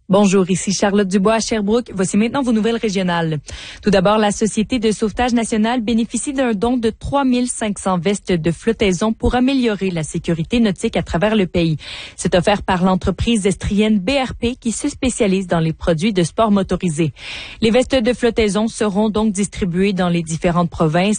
Bonjour, ici Charlotte Dubois à Sherbrooke. Voici maintenant vos nouvelles régionales. Tout d'abord, la Société de sauvetage national bénéficie d'un don de 3500 vestes de flottaison pour améliorer la sécurité nautique à travers le pays. C'est offert par l'entreprise estrienne BRP qui se spécialise dans les produits de sport motorisé. Les vestes de flottaison seront donc distribuées dans les différentes provinces